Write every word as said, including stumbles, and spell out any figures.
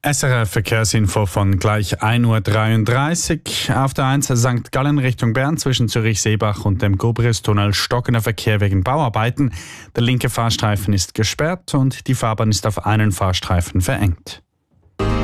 S R F Verkehrsinfo von gleich ein Uhr dreiunddreißig. Auf der eins Sankt Gallen Richtung Bern zwischen Zürich-Seebach und dem Gobriustunnel stockender Verkehr wegen Bauarbeiten. Der linke Fahrstreifen ist gesperrt und die Fahrbahn ist auf einen Fahrstreifen verengt.